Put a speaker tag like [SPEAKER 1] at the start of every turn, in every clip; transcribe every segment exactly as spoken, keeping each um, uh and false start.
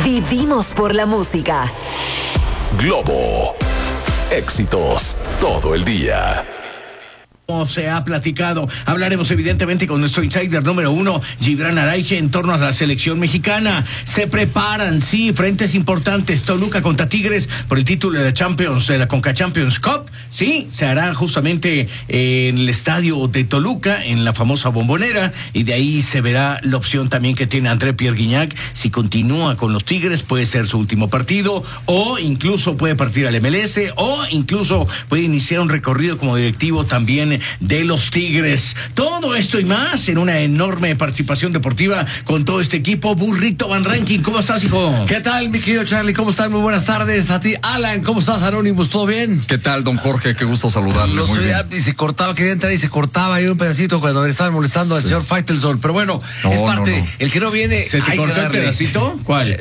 [SPEAKER 1] Vivimos por la música.
[SPEAKER 2] Globo. Éxitos todo el día.
[SPEAKER 3] Como se ha platicado, hablaremos evidentemente con nuestro insider número uno, Gibran Araige, en torno a la selección mexicana. Se preparan, sí, frentes importantes. Toluca contra Tigres por el título de la Champions, de la Conca Champions Cup. Sí, se hará justamente en el estadio de Toluca, en la famosa Bombonera, y de ahí se verá la opción también que tiene André Pierre Gignac. Si continúa con los Tigres, puede ser su último partido, o incluso puede partir al M L S, o incluso puede iniciar un recorrido como directivo también de los Tigres. Todo esto y más en una enorme participación deportiva con todo este equipo. Burrito Van Ranking, ¿cómo estás, hijo?
[SPEAKER 4] ¿Qué tal, mi querido Charlie? ¿Cómo estás? Muy buenas tardes. A ti, Alan, ¿cómo estás, Anonymous? ¿Todo bien?
[SPEAKER 5] ¿Qué tal, don Jorge? Qué gusto saludarle.
[SPEAKER 4] Lo
[SPEAKER 5] Muy
[SPEAKER 4] soy,
[SPEAKER 5] bien.
[SPEAKER 4] Y se cortaba, quería entrar y se cortaba ahí un pedacito cuando le estaban molestando al sí. señor Faitelson. Pero bueno,
[SPEAKER 5] no,
[SPEAKER 4] es parte.
[SPEAKER 5] No, no.
[SPEAKER 4] El que no viene.
[SPEAKER 3] ¿Se te cortó el pedacito? ¿Cuál?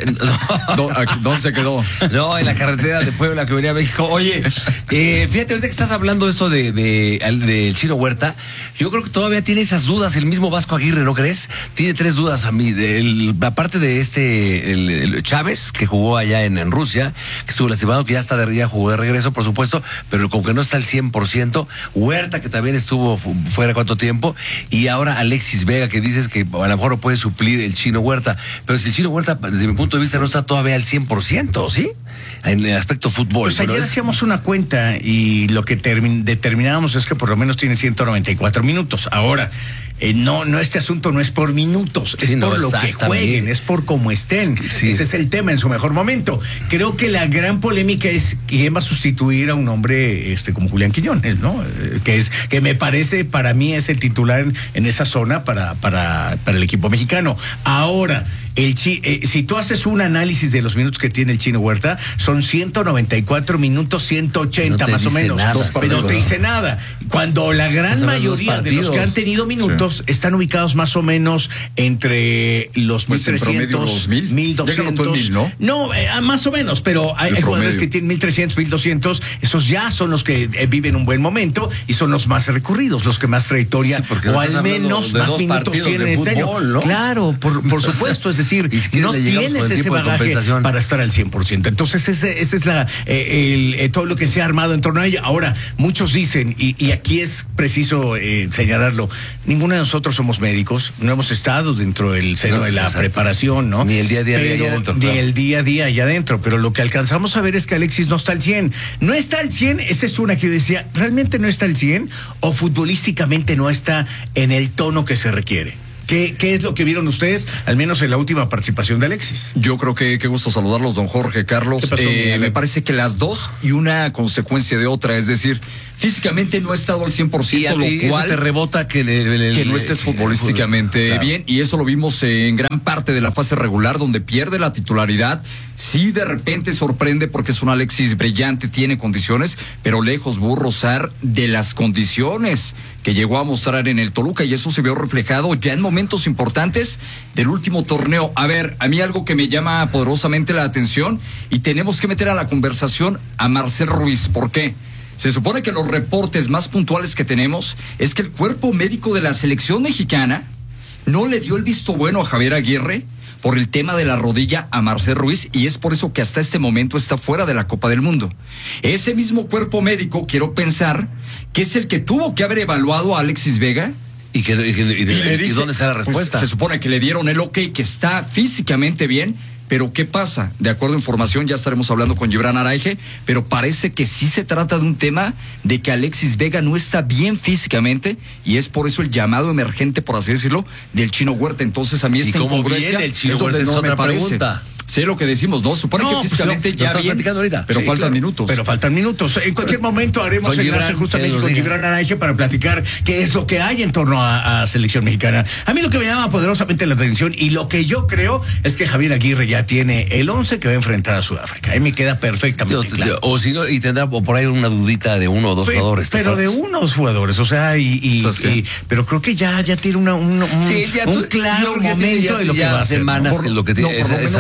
[SPEAKER 5] ¿Dónde se quedó?
[SPEAKER 4] No, en la carretera de Puebla que venía a México. Oye, eh, fíjate, ahorita que estás hablando de eso de, de, de, de Chino Huerta, yo creo que todavía tiene esas dudas el mismo Vasco Aguirre, ¿no crees? Tiene tres dudas a mí. El, aparte de este, el, el Chávez, que jugó allá en, en Rusia, que estuvo lastimado, que ya está de, ya jugó de regreso, por supuesto, pero como que no está al cien por ciento. Huerta, que también estuvo fuera cuánto tiempo. Y ahora Alexis Vega, que dices que a lo mejor lo puede suplir el Chino Huerta. Pero si el Chino Huerta, desde mi punto de vista, no está todavía al cien por ciento, ¿sí? En el aspecto fútbol.
[SPEAKER 3] Pues ayer
[SPEAKER 4] es...
[SPEAKER 3] hacíamos una cuenta y lo que termi- determinábamos es que por lo menos tiene ciento noventa y cuatro minutos. Ahora, eh, no, no, este asunto no es por minutos, es
[SPEAKER 4] sí, no,
[SPEAKER 3] por lo que jueguen, es por cómo estén. Sí. Ese es el tema en su mejor momento. Creo que la gran polémica es quién va a sustituir a un hombre este, como Julián Quiñones, ¿no? Eh, que es, que me parece, para mí es el titular en, en esa zona para, para, para el equipo mexicano. Ahora, el chi, eh, si tú haces un análisis de los minutos que tiene el Chino Huerta, son ciento noventa y cuatro minutos, ciento ochenta no más o menos. Nada, pero no te dice nada. Cuando la gran mayoría de los que han tenido minutos sí. están ubicados más o menos entre los pues mil trescientos, mil doscientos. Mil, ¿no? No, eh, más o menos, pero hay, hay jugadores que tienen mil trescientos, mil doscientos. Esos ya son los que eh, viven un buen momento y son los más recurridos, los que más trayectoria sí, o al menos más minutos tienen este año. ¿No? Claro, por, por supuesto. Es decir, Es decir, no tienes ese bagaje para estar al cien por ciento. Entonces, ese, ese es la eh, el, eh, todo lo que se ha armado en torno a ella. Ahora, muchos dicen, y, y aquí es preciso eh, señalarlo, ninguno de nosotros somos médicos, no hemos estado dentro del seno no, de la exacto. preparación, ¿no?
[SPEAKER 4] Ni el día a día
[SPEAKER 3] pero,
[SPEAKER 4] allá adentro.
[SPEAKER 3] Ni
[SPEAKER 4] claro.
[SPEAKER 3] el día a día allá adentro, pero lo que alcanzamos a ver es que Alexis no está al cien. No está al cien, esa es una que yo decía, ¿realmente no está al cien? ¿O futbolísticamente no está en el tono que se requiere? ¿Qué, ¿Qué es lo que vieron ustedes, al menos en la última participación de Alexis?
[SPEAKER 5] Yo creo que qué gusto saludarlos, don Jorge, Carlos.
[SPEAKER 3] ¿Qué pasó,
[SPEAKER 5] eh, me parece que las dos y una consecuencia de otra, es decir, físicamente no ha estado al cien por ciento,
[SPEAKER 4] y,
[SPEAKER 5] lo
[SPEAKER 4] y
[SPEAKER 5] cual
[SPEAKER 4] eso te rebota que, le, le,
[SPEAKER 5] que no estés futbolísticamente claro. bien, y eso lo vimos en gran parte de la fase regular, donde pierde la titularidad. Sí, de repente sorprende porque es un Alexis brillante, tiene condiciones, pero lejos Burrosar de las condiciones que llegó a mostrar en el Toluca, y eso se vio reflejado ya en momentos importantes del último torneo. A ver, a mí algo que me llama poderosamente la atención, y tenemos que meter a la conversación a Marcel Ruiz. ¿Por qué? Se supone que los reportes más puntuales que tenemos es que el cuerpo médico de la selección mexicana no le dio el visto bueno a Javier Aguirre por el tema de la rodilla a Marcel Ruiz, y es por eso que hasta este momento está fuera de la Copa del Mundo. Ese mismo cuerpo médico, quiero pensar, que es el que tuvo que haber evaluado a Alexis Vega.
[SPEAKER 4] ¿Y, que, y, que, y, de, y, le dice, ¿y dónde está la respuesta?
[SPEAKER 5] Pues, se supone que le dieron el ok, que está físicamente bien, pero ¿qué pasa? De acuerdo a información, ya estaremos hablando con Gibran Araige, pero parece que sí se trata de un tema de que Alexis Vega no está bien físicamente, y es por eso el llamado emergente, por así decirlo, del Chino Huerta. Entonces a mí esta incongruencia
[SPEAKER 4] el Chino Huerta es otra pregunta.
[SPEAKER 5] Sé lo que decimos, ¿no? Supone no, que físicamente
[SPEAKER 4] pues no,
[SPEAKER 5] ya bien, pero
[SPEAKER 3] sí,
[SPEAKER 5] faltan
[SPEAKER 3] claro,
[SPEAKER 5] minutos.
[SPEAKER 3] Pero faltan minutos. En cualquier momento haremos
[SPEAKER 4] con
[SPEAKER 3] enlace
[SPEAKER 4] Gibran,
[SPEAKER 3] justamente con Gibran Araige para platicar qué es lo que hay en torno a, a selección mexicana. A mí lo que me llama poderosamente la atención, y lo que yo creo, es que Javier Aguirre ya tiene el once que va a enfrentar a Sudáfrica. Ahí me queda perfectamente
[SPEAKER 4] yo,
[SPEAKER 3] claro.
[SPEAKER 4] O si no, y tendrá por ahí una dudita de uno o dos
[SPEAKER 3] pero,
[SPEAKER 4] jugadores.
[SPEAKER 3] Pero de unos jugadores, o sea, y, y, y pero creo que ya, ya tiene una, un, un,
[SPEAKER 4] sí, ya,
[SPEAKER 3] un claro momento
[SPEAKER 4] ya,
[SPEAKER 3] de lo
[SPEAKER 4] ya
[SPEAKER 3] que va a hacer.
[SPEAKER 4] Semanas
[SPEAKER 3] ¿no? Por,
[SPEAKER 4] que lo que tiene,
[SPEAKER 3] no,
[SPEAKER 4] esa,
[SPEAKER 3] menos,
[SPEAKER 4] esa, esa idea.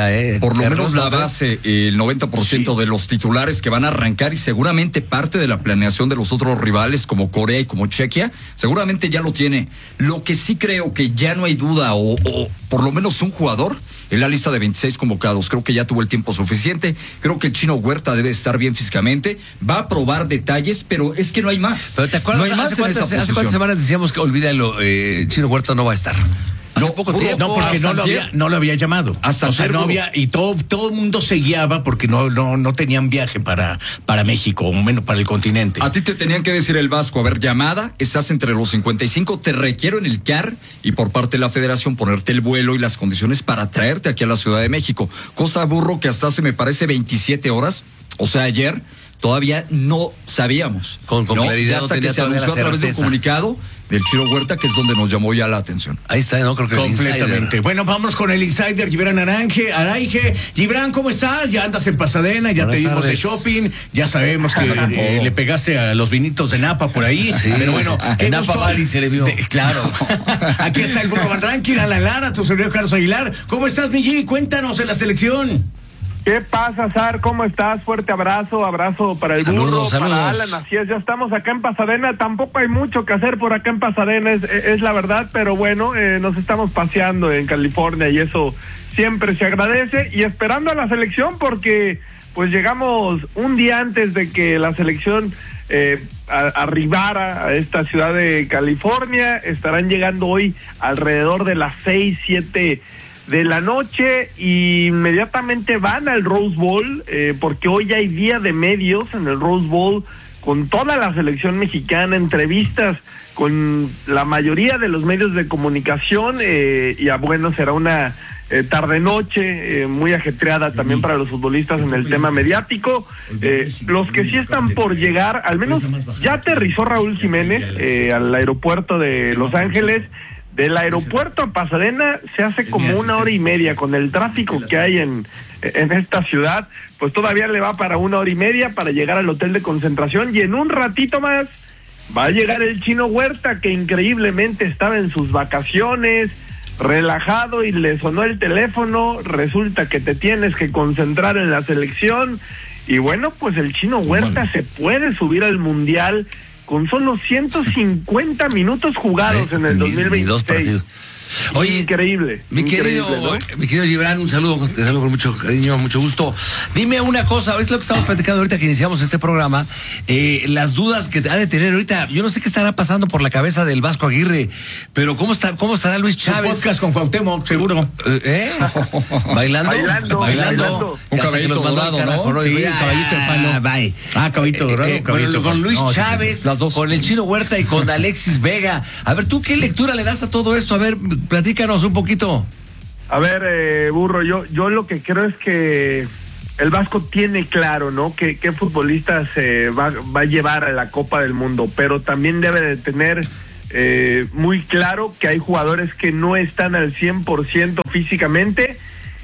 [SPEAKER 4] ahorita, ¿eh?
[SPEAKER 5] Por lo
[SPEAKER 4] Carlos,
[SPEAKER 5] menos la
[SPEAKER 4] ¿no?
[SPEAKER 5] base, el noventa por ciento
[SPEAKER 3] Sí.
[SPEAKER 5] de los titulares que van a arrancar y seguramente parte de la planeación de los otros rivales como Corea y como Chequia, seguramente ya lo tiene. Lo que sí creo que ya no hay duda o, o por lo menos un jugador en la lista de veintiséis convocados. Creo que ya tuvo el tiempo suficiente. Creo que el Chino Huerta debe estar bien físicamente. Va a probar detalles, pero es que no hay más.
[SPEAKER 4] Pero ¿te acuerdas?
[SPEAKER 5] No hay más
[SPEAKER 4] ¿Hace,
[SPEAKER 5] en
[SPEAKER 4] cuántas,
[SPEAKER 5] esa
[SPEAKER 4] hace cuántas
[SPEAKER 5] posición.
[SPEAKER 4] semanas decíamos que olvídalo, eh, Chino Huerta no va a estar? Hace
[SPEAKER 5] No,
[SPEAKER 4] poco
[SPEAKER 5] burro,
[SPEAKER 4] tiempo.
[SPEAKER 3] No, porque no lo,
[SPEAKER 5] Hasta
[SPEAKER 3] había, no lo había llamado.
[SPEAKER 5] Hasta
[SPEAKER 3] o sea,
[SPEAKER 5] ayer,
[SPEAKER 3] no
[SPEAKER 5] burro.
[SPEAKER 3] había, y todo, todo el mundo se guiaba porque no, no, no tenían viaje para, para México, o menos para el continente.
[SPEAKER 5] A ti te tenían que decir el Vasco, a ver, llamada, estás entre los cincuenta y cinco, te requiero en el C A R y por parte de la federación ponerte el vuelo y las condiciones para traerte aquí a la Ciudad de México. Cosa, burro, que hasta hace, me parece, veintisiete horas, o sea, ayer, todavía no sabíamos.
[SPEAKER 4] Con- con
[SPEAKER 5] ¿no?
[SPEAKER 4] claridad
[SPEAKER 5] Ya
[SPEAKER 4] no
[SPEAKER 5] hasta
[SPEAKER 4] tenía
[SPEAKER 5] que se
[SPEAKER 4] todavía
[SPEAKER 5] anunció a
[SPEAKER 4] la
[SPEAKER 5] través de un
[SPEAKER 4] certeza.
[SPEAKER 5] comunicado del Chino Huerta, que es donde nos llamó ya la atención.
[SPEAKER 4] Ahí está, ¿no? Creo que el
[SPEAKER 3] Completamente.
[SPEAKER 4] insider.
[SPEAKER 3] Bueno, vamos con el insider Gibran Aranje, Araige. Gibran, ¿cómo estás? Ya andas en Pasadena, ya
[SPEAKER 4] Buenas
[SPEAKER 3] te vimos de
[SPEAKER 4] tardes.
[SPEAKER 3] shopping, ya sabemos que eh, le pegaste a los vinitos de Napa por ahí.
[SPEAKER 4] Sí,
[SPEAKER 3] pero bueno, qué
[SPEAKER 4] en Napa
[SPEAKER 3] gusto.
[SPEAKER 4] Valley se le vio.
[SPEAKER 3] De- claro. Aquí está el Burro Van Ranking, Alan Lara, tu servidor Carlos Aguilar. ¿Cómo estás, mi G? Cuéntanos en la selección.
[SPEAKER 6] ¿Qué pasa, Sar? ¿Cómo estás? Fuerte abrazo, abrazo para el
[SPEAKER 4] Saludos,
[SPEAKER 6] burro,
[SPEAKER 4] saludos.
[SPEAKER 6] para Alan, así es, ya estamos acá en Pasadena, tampoco hay mucho que hacer por acá en Pasadena, es, es la verdad, pero bueno, eh, nos estamos paseando en California y eso siempre se agradece, y esperando a la selección porque pues llegamos un día antes de que la selección eh, a- arribara a esta ciudad de California. Estarán llegando hoy alrededor de las seis, siete de la noche y inmediatamente van al Rose Bowl, eh, porque hoy hay día de medios en el Rose Bowl con toda la selección mexicana, entrevistas con la mayoría de los medios de comunicación, eh, y a bueno, será una eh, tarde-noche eh, muy ajetreada también para los futbolistas en el tema mediático. Eh, los que sí están por llegar, al menos ya aterrizó Raúl Jiménez eh, al aeropuerto de Los Ángeles. Del aeropuerto a Pasadena se hace como una hora y media con el tráfico que hay en, en esta ciudad, pues todavía le va para una hora y media para llegar al hotel de concentración, y en un ratito más va a llegar el Chino Huerta, que increíblemente estaba en sus vacaciones, relajado, y le sonó el teléfono. Resulta que te tienes que concentrar en la selección, y bueno, pues el Chino Huerta se puede subir al Mundial con solo ciento cincuenta minutos jugados
[SPEAKER 4] Eh,
[SPEAKER 6] en el
[SPEAKER 4] ni-
[SPEAKER 6] dos mil
[SPEAKER 4] ni dos
[SPEAKER 6] veintiséis.
[SPEAKER 4] partidos. Oye,
[SPEAKER 6] increíble.
[SPEAKER 4] Mi querido,
[SPEAKER 6] increíble, ¿no?
[SPEAKER 4] mi querido Gibran, un saludo, te saludo con mucho cariño, mucho gusto. Dime una cosa, es lo que estamos platicando ahorita que iniciamos este programa, eh, las dudas que ha de tener ahorita. Yo no sé qué estará pasando por la cabeza del Vasco Aguirre, pero cómo está, cómo estará Luis
[SPEAKER 3] Su
[SPEAKER 4] Chávez.
[SPEAKER 3] podcast con Cuauhtémoc, seguro.
[SPEAKER 4] Eh, ¿eh? Bailando,
[SPEAKER 6] Bailando, bailando.
[SPEAKER 5] Un
[SPEAKER 4] Y hasta que
[SPEAKER 5] caballito
[SPEAKER 4] los mandó al
[SPEAKER 5] dorado,
[SPEAKER 4] carajo,
[SPEAKER 5] ¿no?
[SPEAKER 4] Y
[SPEAKER 3] Sí,
[SPEAKER 4] digo, ya,
[SPEAKER 3] caballito de palo.
[SPEAKER 4] bye.
[SPEAKER 3] Ah, caballito dorado,
[SPEAKER 4] Eh, eh,
[SPEAKER 3] caballito
[SPEAKER 4] con, con
[SPEAKER 3] de
[SPEAKER 4] Luis
[SPEAKER 3] palo. No, sí,
[SPEAKER 4] Chávez,
[SPEAKER 3] sí,
[SPEAKER 5] las dos.
[SPEAKER 4] con el Chino Huerta y con Alexis Vega. A ver, ¿tú qué lectura le das a todo esto? A ver, platícanos un poquito.
[SPEAKER 6] A ver, eh, Burro, yo yo lo que creo es que el Vasco tiene claro, ¿no? Que qué futbolista se va, va a llevar a la Copa del Mundo, pero también debe de tener eh, muy claro que hay jugadores que no están al cien por ciento físicamente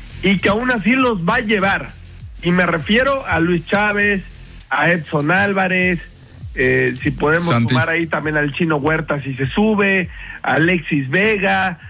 [SPEAKER 6] y que aún así los va a llevar. Y me refiero a Luis Chávez, a Edson Álvarez, eh, si podemos
[SPEAKER 5] Santi.
[SPEAKER 6] sumar ahí también al Chino Huerta si se sube, a Alexis Vega.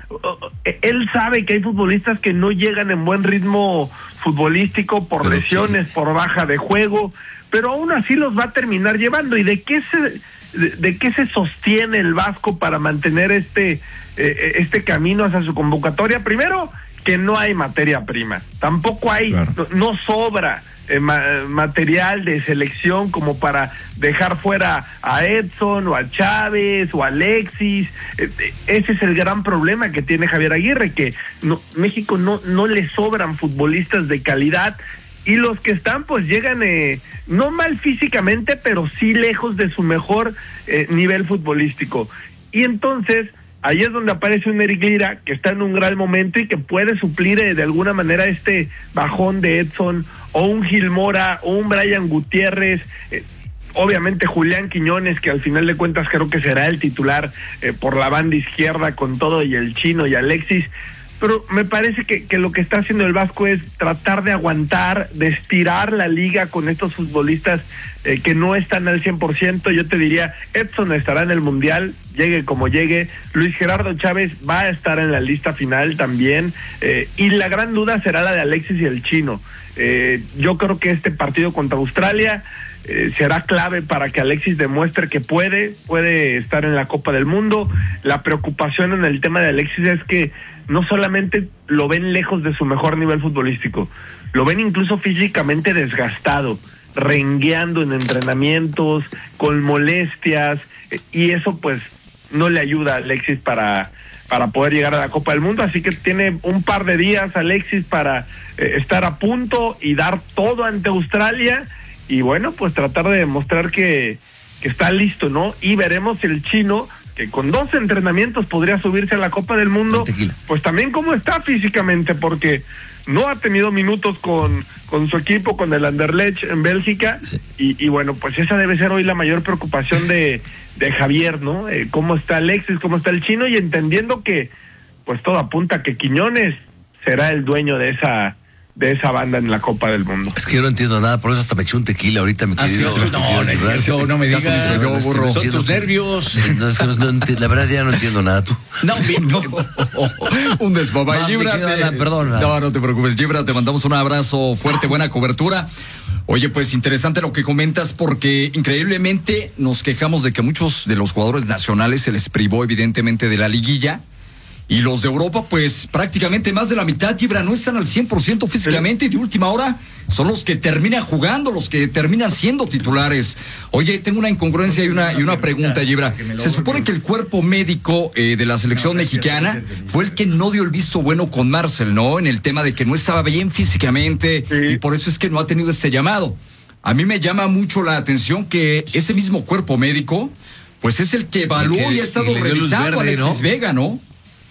[SPEAKER 6] Él sabe que hay futbolistas que no llegan en buen ritmo futbolístico por
[SPEAKER 4] Pero
[SPEAKER 6] lesiones,
[SPEAKER 4] sí.
[SPEAKER 6] por baja de juego, pero aún así los va a terminar llevando. ¿Y de qué se de, de qué se sostiene el Vasco para mantener este eh, este camino hacia su convocatoria? Primero, que no hay materia prima, tampoco hay,
[SPEAKER 5] Claro.
[SPEAKER 6] no, no sobra eh, ma- material de selección como para dejar fuera a Edson o a Chávez o a Alexis. Eh, eh, ese es el gran problema que tiene Javier Aguirre, que no, México no, no le sobran futbolistas de calidad, y los que están pues llegan eh, no mal físicamente, pero sí lejos de su mejor eh, nivel futbolístico. Y entonces ahí es donde aparece un Eric Lira que está en un gran momento y que puede suplir eh, de alguna manera este bajón de Edson, o un Gil Mora, o un Brian Gutiérrez, eh, obviamente Julián Quiñones, que al final de cuentas creo que será el titular eh, por la banda izquierda con todo, y el Chino y Alexis. pero me parece que, que lo que está haciendo el Vasco es tratar de aguantar, de estirar la liga con estos futbolistas eh, que no están al cien por ciento. Yo te diría, Edson estará en el Mundial, llegue como llegue. Luis Gerardo Chávez va a estar en la lista final también, eh, y la gran duda será la de Alexis y el Chino. Eh, yo creo que este partido contra Australia eh, será clave para que Alexis demuestre que puede, puede estar en la Copa del Mundo. La preocupación en el tema de Alexis es que no solamente lo ven lejos de su mejor nivel futbolístico, lo ven incluso físicamente desgastado, rengueando en entrenamientos, con molestias, y eso pues no le ayuda a Alexis para, para poder llegar a la Copa del Mundo. Así que tiene un par de días Alexis para eh, estar a punto y dar todo ante Australia, y bueno, pues tratar de demostrar que, que está listo, ¿no? Y veremos si el Chino, que con dos entrenamientos podría subirse a la Copa del Mundo, pues también cómo está físicamente, porque no ha tenido minutos con, con su equipo, con el Anderlecht en Bélgica, sí. y, y bueno, pues esa debe ser hoy la mayor preocupación de, de Javier, ¿no? Eh, cómo está Alexis, cómo está el Chino, y entendiendo que pues todo apunta a que Quiñones será el dueño de esa de esa banda en la Copa del Mundo.
[SPEAKER 4] Es que yo no entiendo nada, por eso hasta me eché un tequila ahorita, mi querido.
[SPEAKER 3] Ah, sí, no, no, es cierto, no me digas.
[SPEAKER 4] Yo, burro.
[SPEAKER 3] Son tus nervios.
[SPEAKER 4] No, es que no, no enti- la verdad ya no entiendo nada, tú.
[SPEAKER 3] No, bien, no.
[SPEAKER 5] Un desbaba. Gibra,
[SPEAKER 4] perdón.
[SPEAKER 5] No, no te preocupes, Gibra, te mandamos un abrazo fuerte, buena cobertura. Oye, pues interesante lo que comentas, porque increíblemente nos quejamos de que muchos de los jugadores nacionales se les privó evidentemente de la liguilla. Y los de Europa, pues prácticamente más de la mitad, Gibra, no están al cien por ciento físicamente, y de última hora son los que terminan jugando, los que terminan siendo titulares. Oye, tengo una incongruencia y una, y una pregunta, Gibra. Se supone que el cuerpo médico eh, de la selección mexicana fue el que no dio el visto bueno con Marcel, ¿no? En el tema de que no estaba bien físicamente, y por eso es que no ha tenido este llamado. A mí me llama mucho la atención que ese mismo cuerpo médico, pues es el que evaluó y ha estado revisando a Alexis Vega, ¿no?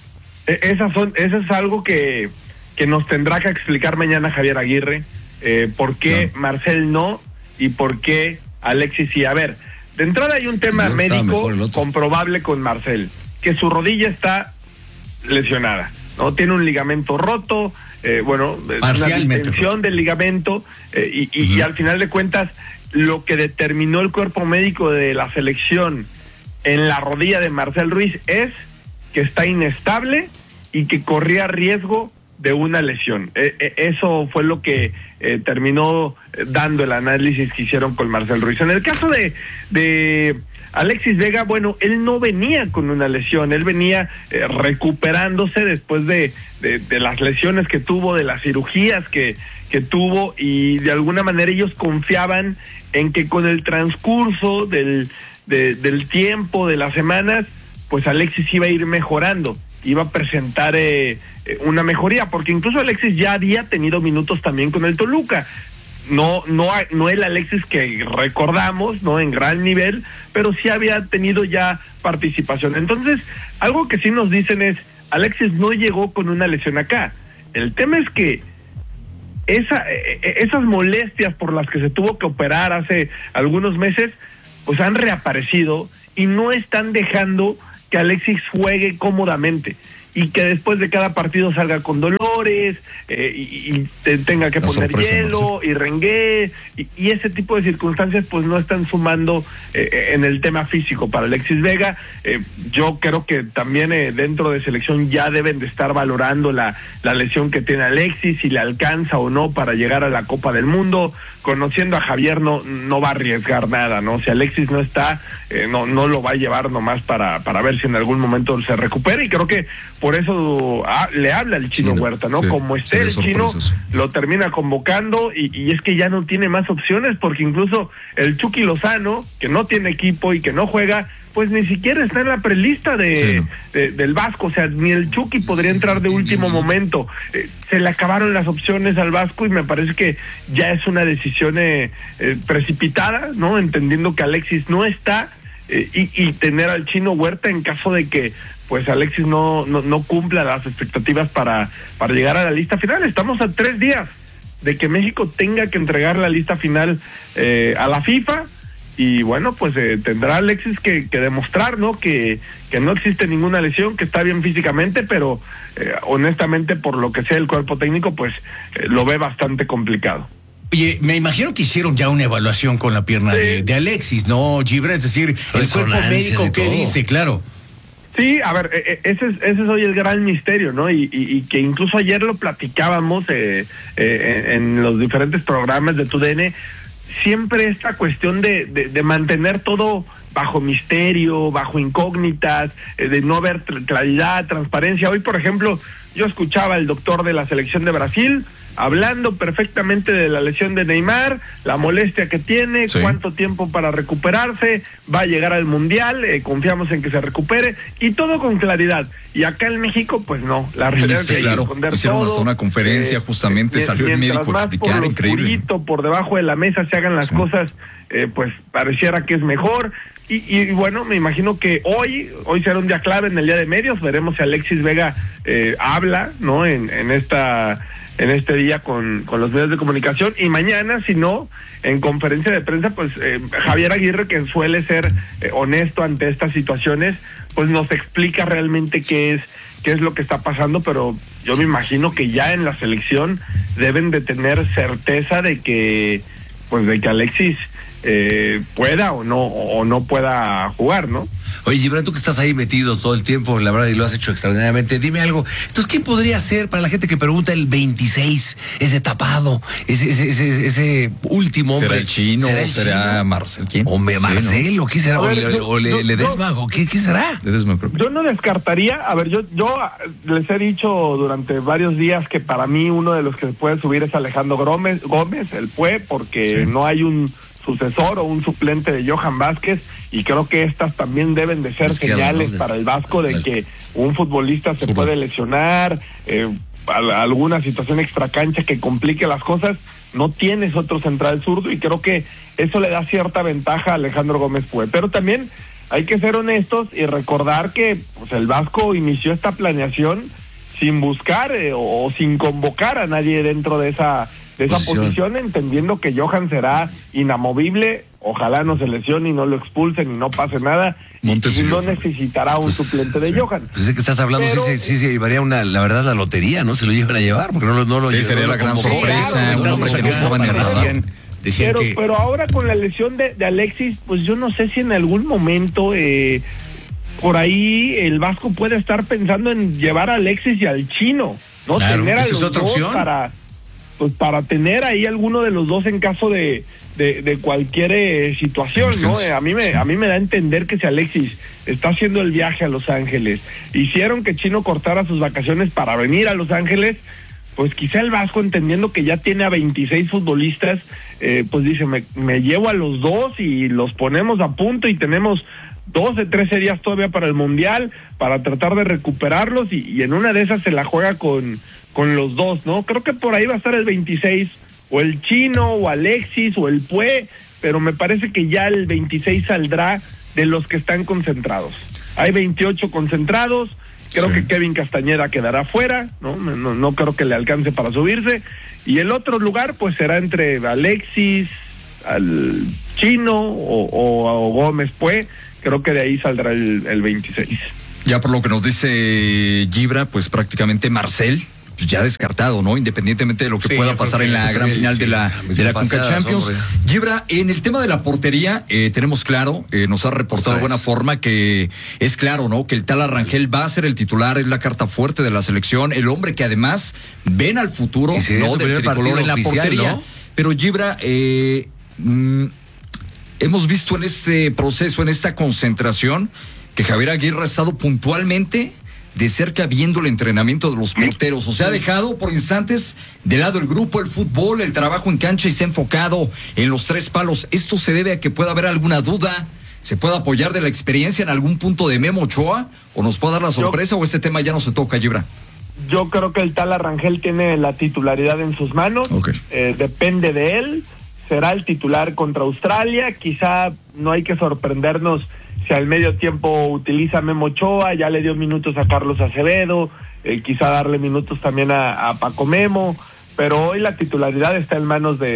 [SPEAKER 6] Esas son, eso es algo que, que nos tendrá que explicar mañana Javier Aguirre, eh, por qué no. Marcel no y por qué Alexis sí. A ver, de entrada hay un tema no, médico comprobable con Marcel, que su rodilla está lesionada, ¿no? Tiene un ligamento roto, eh, bueno, una distensión del ligamento, eh, y, y, uh-huh. y al final de cuentas, lo que determinó el cuerpo médico de la selección en la rodilla de Marcel Ruiz es que está inestable y que corría riesgo de una lesión. Eh, eh, eso fue lo que eh, terminó dando el análisis que hicieron con Marcel Ruiz. En el caso de, de Alexis Vega, bueno, él no venía con una lesión, él venía eh, recuperándose después de, de, de las lesiones que tuvo, de las cirugías que, que tuvo, y de alguna manera ellos confiaban en que con el transcurso del, de, del tiempo, de las semanas, pues Alexis iba a ir mejorando, iba a presentar eh, una mejoría, porque incluso Alexis ya había tenido minutos también con el Toluca. No, no, no el Alexis que recordamos, no en gran nivel, pero sí había tenido ya participación. Entonces, algo que sí nos dicen es, Alexis no llegó con una lesión acá. El tema es que esa, esas molestias por las que se tuvo que operar hace algunos meses, pues han reaparecido y no están dejando que Alexis juegue cómodamente, y que después de cada partido salga con dolores, eh, y, y te tenga que la poner hielo, ¿sí? y renguee, y, y ese tipo de circunstancias pues no están sumando eh, en el tema físico para Alexis Vega. Eh, yo creo que también eh, dentro de selección ya deben de estar valorando la, la lesión que tiene Alexis, si le alcanza o no para llegar a la Copa del Mundo. Conociendo a Javier, no, no va a arriesgar nada, ¿no? Si Alexis no está, eh, no, no lo va a llevar nomás para, para ver si en algún momento se recupera, y creo que por eso ah, le habla el Chino sí, Huerta, ¿no? Sí, Como esté el Chino, lo termina convocando, y, y es que ya no tiene más opciones, porque incluso el Chucky Lozano, que no tiene equipo y que no juega, pues ni siquiera está en la prelista de, sí, no. de del Vasco. O sea, ni el Chucky podría entrar de último momento. Eh, se le acabaron las opciones al Vasco, y me parece que ya es una decisión eh, eh, precipitada, ¿no? Entendiendo que Alexis no está, eh, y, y tener al Chino Huerta en caso de que pues Alexis no, no, no cumpla las expectativas para, para llegar a la lista final. Estamos a tres días de que México tenga que entregar la lista final eh, a la FIFA, y bueno, pues eh, tendrá Alexis que, que demostrar, ¿no? Que, que no existe ninguna lesión, que está bien físicamente, pero eh, honestamente por lo que sea el cuerpo técnico, pues eh, lo ve bastante complicado.
[SPEAKER 3] Oye, me imagino que hicieron ya una evaluación con la pierna sí. de, de Alexis, ¿no, Gibra? Es decir, el cuerpo médico, ¿qué dice? Claro.
[SPEAKER 6] Sí, a ver, ese es, ese es hoy el gran misterio, ¿no? Y, y, y que incluso ayer lo platicábamos eh, eh, en los diferentes programas de T U D N, siempre esta cuestión de, de, de mantener todo bajo misterio, bajo incógnitas, eh, de no ver claridad, transparencia. Hoy, por ejemplo, yo escuchaba al doctor de la selección de Brasil hablando perfectamente de la lesión de Neymar, la molestia que tiene, sí. cuánto tiempo para recuperarse, va a llegar al Mundial, eh, confiamos en que se recupere, y todo con claridad. Y acá en México, pues no, la realidad
[SPEAKER 5] sí,
[SPEAKER 6] es
[SPEAKER 5] claro.
[SPEAKER 6] esconder
[SPEAKER 5] Hicieron
[SPEAKER 6] todo.
[SPEAKER 5] Hasta una conferencia, eh, justamente, eh, salió el médico a explicar,
[SPEAKER 6] por
[SPEAKER 5] increíble.
[SPEAKER 6] Oscurito, por debajo de la mesa se hagan las sí. cosas, eh, pues pareciera que es mejor. Y, y bueno, me imagino que hoy, hoy será un día clave en el día de medios, veremos si Alexis Vega eh, habla, ¿no? En, en esta... en este día con, con los medios de comunicación, y mañana, si no, en conferencia de prensa, pues eh, Javier Aguirre, que suele ser eh, honesto ante estas situaciones, pues nos explica realmente qué es qué es lo que está pasando, pero yo me imagino que ya en la selección deben de tener certeza de que pues de que Alexis eh, pueda o no o no pueda jugar, ¿no?
[SPEAKER 4] Oye, Gibran, tú que estás ahí metido todo el tiempo, la verdad, y lo has hecho extraordinariamente, dime algo. Entonces, ¿quién podría ser, para la gente que pregunta, el veintiséis, ese tapado, ese ese ese, ese último hombre?
[SPEAKER 5] ¿Será el Chino?
[SPEAKER 4] ¿Será, el
[SPEAKER 5] ¿Será
[SPEAKER 4] Chino?
[SPEAKER 5] Marcel? ¿Quién?
[SPEAKER 4] ¿O me, Marcel? Sí, ¿no? ¿O qué será?
[SPEAKER 6] Ver,
[SPEAKER 4] ¿O,
[SPEAKER 6] yo,
[SPEAKER 4] o le,
[SPEAKER 6] yo,
[SPEAKER 4] Ledesma?
[SPEAKER 6] yo,
[SPEAKER 4] ¿O qué, qué será?
[SPEAKER 5] Ledesma, creo.
[SPEAKER 6] Yo no descartaría, a ver, yo yo les he dicho durante varios días que para mí uno de los que se puede subir es Alejandro Gómez, Gómez el Pue, porque sí. no hay un sucesor o un suplente de Johan Vázquez, y creo que estas también deben de ser señales para el Vasco de que un futbolista se puede lesionar, eh, alguna situación extracancha que complique las cosas. No tienes otro central zurdo, y creo que eso le da cierta ventaja a Alejandro Gómez Pue, pero también hay que ser honestos y recordar que pues, el Vasco inició esta planeación sin buscar eh, o, o sin convocar a nadie dentro de esa de esa posición. posición, entendiendo que Johan será inamovible, ojalá no se lesione y no lo expulsen y no pase nada, Montes y no necesitará un pues, suplente de Johan.
[SPEAKER 4] Pues es que estás hablando, pero, sí, sí, sí, llevaría una, la verdad, la lotería, ¿no? Se lo llevan a llevar, porque no, no, no lo
[SPEAKER 5] sí,
[SPEAKER 4] llevan.
[SPEAKER 5] sería
[SPEAKER 4] no
[SPEAKER 5] la gran
[SPEAKER 4] como
[SPEAKER 5] sorpresa,
[SPEAKER 6] claro,
[SPEAKER 5] un hombre que no estaba ni radar.
[SPEAKER 6] Pero, que... pero ahora con la lesión de, de Alexis, pues yo no sé si en algún momento eh, por ahí el Vasco puede estar pensando en llevar a Alexis y al Chino, ¿no?
[SPEAKER 3] Claro,
[SPEAKER 6] tener a
[SPEAKER 3] esa
[SPEAKER 6] los
[SPEAKER 3] es otra
[SPEAKER 6] dos
[SPEAKER 3] opción.
[SPEAKER 6] para pues para tener ahí alguno de los dos en caso de de, de cualquier eh, situación, ¿no? Eh, a mí me a mí me da a entender que si Alexis está haciendo el viaje a Los Ángeles, hicieron que Chino cortara sus vacaciones para venir a Los Ángeles, pues quizá el Vasco, entendiendo que ya tiene a veintiséis futbolistas, eh, pues dice, me, me llevo a los dos y los ponemos a punto y tenemos doce, trece días todavía para el Mundial, para tratar de recuperarlos, y, y en una de esas se la juega con, con los dos, ¿no? Creo que por ahí va a estar el veintiséis, o el Chino, o Alexis, o el Pue, pero me parece que ya el veintiséis saldrá de los que están concentrados. Hay veintiocho concentrados, creo sí. que Kevin Castañeda quedará fuera, ¿no? No, no creo que le alcance para subirse, y el otro lugar pues será entre Alexis, al Chino, o, o, o Gómez Pue. Creo que de ahí saldrá el, el veintiséis.
[SPEAKER 5] Ya por lo que nos dice Gibra, pues prácticamente Marcel, pues ya descartado, ¿no? Independientemente de lo que sí, pueda pasar en la gran sí, final sí, de la, de la Conca Champions. Hombre. Gibra, en el tema de la portería, eh, tenemos claro, eh, nos ha reportado de buena forma que es claro, ¿no? Que el tal Rangel va a ser el titular, es la carta fuerte de la selección, el hombre que además ven al futuro, ¿no? Del tricolor en la oficial, portería. ¿No? Pero Gibra, eh... Mmm, hemos visto en este proceso, en esta concentración, que Javier Aguirre ha estado puntualmente de cerca viendo el entrenamiento de los porteros. O sea, ha dejado por instantes de lado el grupo, el fútbol, el trabajo en cancha, y se ha enfocado en los tres palos. ¿Esto se debe a que pueda haber alguna duda? ¿Se puede apoyar de la experiencia en algún punto de Memo Ochoa? ¿O nos puede dar la sorpresa? Yo, ¿o este tema ya no se toca, Gibra?
[SPEAKER 6] Yo creo que el tal Arrangel tiene la titularidad en sus manos. Okay. Eh, depende de él. Será el titular contra Australia, quizá no hay que sorprendernos si al medio tiempo utiliza a Memo Ochoa, ya le dio minutos a Carlos Acevedo, eh, quizá darle minutos también a, a Paco Memo, pero hoy la titularidad está en manos de,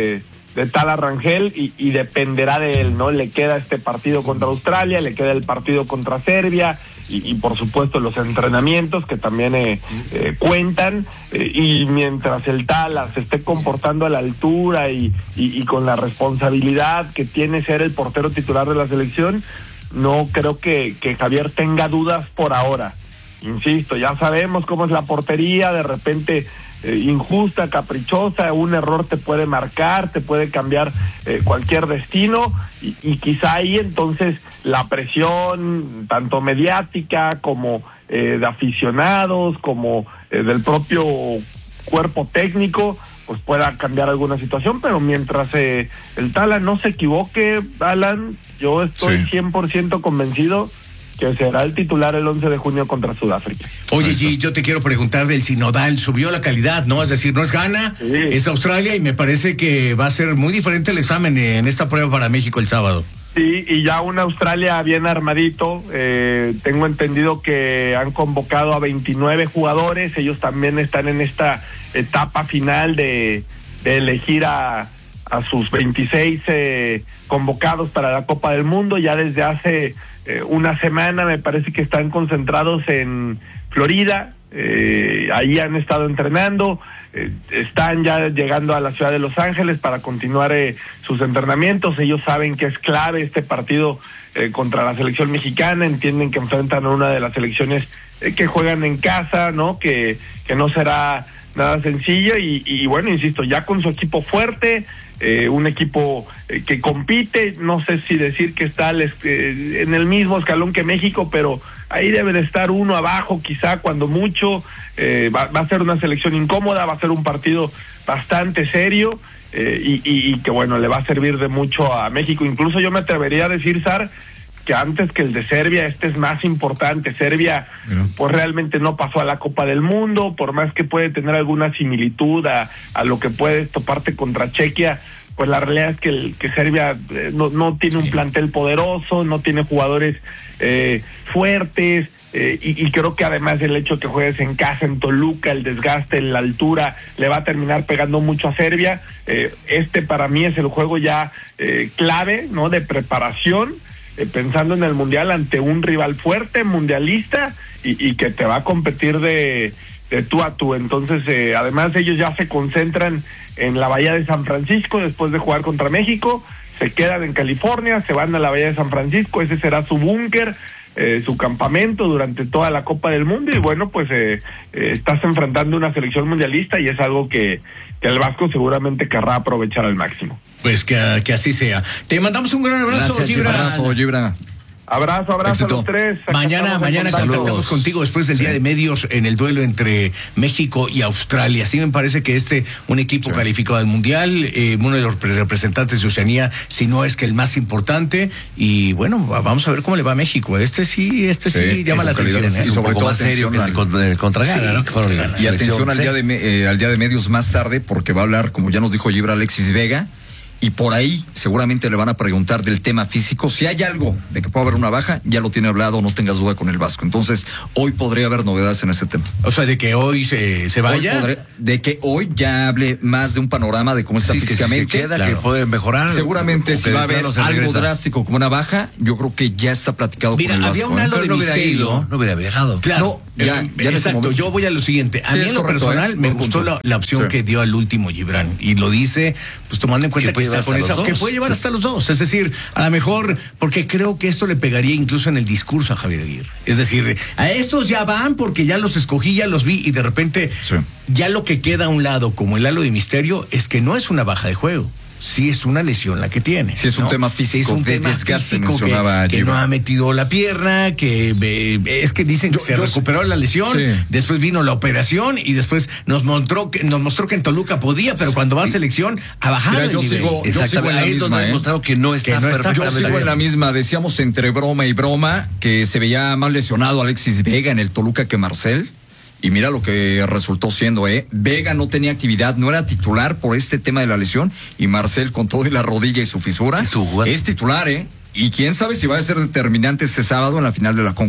[SPEAKER 6] de Tala Rangel y, y dependerá de él, ¿no? Le queda este partido contra Australia, le queda el partido contra Serbia y, y por supuesto los entrenamientos que también eh, eh, cuentan eh, y mientras el Tala se esté comportando a la altura y, y, y con la responsabilidad que tiene ser el portero titular de la selección, no creo que, que Javier tenga dudas por ahora. Insisto, ya sabemos cómo es la portería, de repente eh, injusta, caprichosa, un error te puede marcar, te puede cambiar eh, cualquier destino y, y quizá ahí entonces la presión tanto mediática como eh, de aficionados, como eh, del propio cuerpo técnico, pues pueda cambiar alguna situación, pero mientras eh, el Tala no se equivoque, Alan, yo estoy sí. cien por ciento convencido que será el titular el once de junio contra Sudáfrica.
[SPEAKER 3] Oye, G, yo te quiero preguntar del sinodal, subió la calidad, ¿no? Es decir, no es Ghana, sí. es Australia, y me parece que va a ser muy diferente el examen en esta prueba para México el sábado.
[SPEAKER 6] Sí, y ya una Australia bien armadito, eh, tengo entendido que han convocado a veintinueve jugadores, ellos también están en esta etapa final de, de elegir a, a sus veintiséis eh, convocados para la Copa del Mundo, ya desde hace eh, una semana me parece que están concentrados en Florida, eh, ahí han estado entrenando, eh, están ya llegando a la ciudad de Los Ángeles para continuar eh, sus entrenamientos, ellos saben que es clave este partido eh, contra la selección mexicana, entienden que enfrentan a una de las selecciones eh, que juegan en casa, ¿no? Que, que no será nada sencillo y, y bueno, insisto, ya con su equipo fuerte, eh, un equipo eh, que compite, no sé si decir que está al, eh, en el mismo escalón que México, pero ahí debe de estar uno abajo, quizá cuando mucho, eh, va, va a ser una selección incómoda, va a ser un partido bastante serio eh, y, y, y que bueno, le va a servir de mucho a México. Incluso yo me atrevería a decir, Sar, que antes que el de Serbia, este es más importante. Serbia, Mira. pues realmente no pasó a la Copa del Mundo, por más que puede tener alguna similitud a, a lo que puede toparte contra Chequia, pues la realidad es que, el, que Serbia eh, no, no tiene sí. un plantel poderoso, no tiene jugadores eh, fuertes, eh, y, y creo que además el hecho de que juegues en casa, en Toluca, el desgaste, la altura, le va a terminar pegando mucho a Serbia. Eh, este para mí es el juego ya eh, clave, ¿no? De preparación, Eh, pensando en el mundial ante un rival fuerte, mundialista y, y que te va a competir de, de tú a tú. Entonces, eh, además ellos ya se concentran en la Bahía de San Francisco después de jugar contra México, se quedan en California, se van a la Bahía de San Francisco, ese será su búnker, eh, su campamento durante toda la Copa del Mundo y bueno, pues eh, eh, estás enfrentando una selección mundialista y es algo que, que el Vasco seguramente querrá aprovechar al máximo.
[SPEAKER 3] Pues que, que así sea. Te mandamos un gran abrazo,
[SPEAKER 5] Gracias,
[SPEAKER 3] Gibran.
[SPEAKER 5] Abrazo, Gibran.
[SPEAKER 6] Abrazo, abrazo
[SPEAKER 5] Éxito.
[SPEAKER 6] a los tres. Acá
[SPEAKER 3] Mañana, mañana contactamos contigo después del sí. Día de Medios en el duelo entre México y Australia. Sí me parece que este, un equipo sí. calificado al Mundial, eh, uno de los representantes de Oceanía, si no es que el más importante, y bueno, vamos a ver cómo le va a México. Este sí, este sí, sí llama la atención.
[SPEAKER 4] ¿eh?
[SPEAKER 5] Y sobre todo más serio que el contra, contra Ghana, ¿no? Y atención al, sí. día de, eh, al Día de Medios más tarde, porque va a hablar, como ya nos dijo Gibran, Alexis Vega, y por ahí seguramente le van a preguntar del tema físico. Si hay algo de que pueda haber una baja, ya lo tiene hablado, no tengas duda con el Vasco. Entonces, hoy podría haber novedades en ese tema.
[SPEAKER 3] O sea, de que hoy se, se vaya.
[SPEAKER 5] Podré, de que hoy ya hable más de un panorama de cómo está sí, físicamente.
[SPEAKER 4] Que si queda, claro. que puede mejorar.
[SPEAKER 5] Seguramente si va a haber algo regresa. drástico como una baja, yo creo que ya está platicado
[SPEAKER 3] Mira,
[SPEAKER 5] con el
[SPEAKER 3] había
[SPEAKER 5] Vasco.
[SPEAKER 3] un halo
[SPEAKER 5] ¿eh?
[SPEAKER 3] de
[SPEAKER 4] no hubiera
[SPEAKER 3] misterio.
[SPEAKER 4] ido, no hubiera viajado.
[SPEAKER 3] Claro.
[SPEAKER 5] No, ya,
[SPEAKER 3] eh,
[SPEAKER 5] ya
[SPEAKER 3] exacto, yo voy a lo siguiente. A sí, mí en lo correcto, personal eh, me gustó punto. la, la opción sí. que dio al último Gibran. Y lo dice, pues tomando en cuenta que, que está con esa, que puede llevar hasta los dos. Es decir, a lo mejor, porque creo que esto le pegaría incluso en el discurso a Javier Aguirre. Es decir, a estos ya van porque ya los escogí, ya los vi y de repente sí. ya lo que queda a un lado como el halo de misterio es que no es una baja de juego. Sí es una lesión la que tiene.
[SPEAKER 5] Sí es un
[SPEAKER 3] ¿no?
[SPEAKER 5] tema físico,
[SPEAKER 3] sí es un
[SPEAKER 5] de
[SPEAKER 3] tema
[SPEAKER 5] desgaste,
[SPEAKER 3] físico
[SPEAKER 5] mencionaba
[SPEAKER 3] que, que no ha metido la pierna, que eh, es que dicen que yo, se yo recuperó la lesión, sí. después vino la operación y después nos mostró que nos mostró que en Toluca podía, pero cuando va a selección ha bajado
[SPEAKER 5] Mira,
[SPEAKER 3] el
[SPEAKER 5] yo
[SPEAKER 3] nivel.
[SPEAKER 5] sigo, yo sigo en la
[SPEAKER 4] ahí
[SPEAKER 5] misma,
[SPEAKER 4] donde
[SPEAKER 5] ¿eh?
[SPEAKER 4] ha demostrado que no está,
[SPEAKER 3] que no está
[SPEAKER 5] Yo sigo en la misma, decíamos entre broma y broma que se veía más lesionado Alexis Vega en el Toluca que Marcel. Y mira lo que resultó siendo, ¿eh? Vega no tenía actividad, no era titular por este tema de la lesión. Y Marcel, con todo y la rodilla y su fisura, ¿Y su es titular, ¿eh? Y quién sabe si va a ser determinante este sábado en la final de la Conca.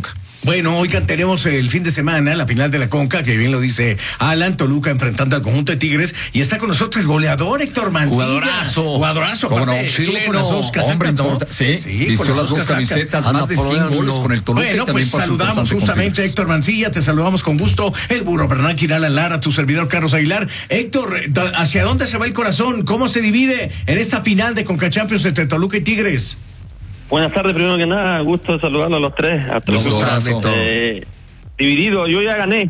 [SPEAKER 3] Bueno, oigan, tenemos el fin de semana, la final de la Conca, que bien lo dice Alan, Toluca enfrentando al conjunto de Tigres, y está con nosotros el goleador Héctor Mancilla.
[SPEAKER 4] Jugadorazo.
[SPEAKER 3] Jugadorazo,
[SPEAKER 5] ¿Cómo
[SPEAKER 3] aparte,
[SPEAKER 5] no?
[SPEAKER 3] estuvo
[SPEAKER 5] Chileno,
[SPEAKER 3] con las dos casacas,
[SPEAKER 5] hombre,
[SPEAKER 3] ¿no?
[SPEAKER 5] importa- sí,
[SPEAKER 3] Sí,
[SPEAKER 5] vistió
[SPEAKER 3] con
[SPEAKER 5] las dos
[SPEAKER 3] casacas.
[SPEAKER 5] camisetas,
[SPEAKER 4] Anda
[SPEAKER 5] más de
[SPEAKER 4] por
[SPEAKER 5] cien
[SPEAKER 4] ahí,
[SPEAKER 5] goles
[SPEAKER 4] no.
[SPEAKER 5] con el Toluca. y
[SPEAKER 3] Bueno,
[SPEAKER 5] también
[SPEAKER 3] pues
[SPEAKER 5] pasa
[SPEAKER 3] saludamos
[SPEAKER 5] importante con
[SPEAKER 3] justamente a
[SPEAKER 5] Tigres.
[SPEAKER 3] Héctor Mancilla, te saludamos con gusto, el burro Bernal Quirala Lara, tu servidor Carlos Aguilar. Héctor, ¿hacia dónde se va el corazón? ¿Cómo se divide en esta final de Conca Champions entre Toluca y Tigres?
[SPEAKER 7] Buenas tardes, primero que nada, gusto saludarlos a los tres. A todos.
[SPEAKER 5] Gusto,
[SPEAKER 4] estás, Héctor?
[SPEAKER 7] Eh, dividido, yo ya gané.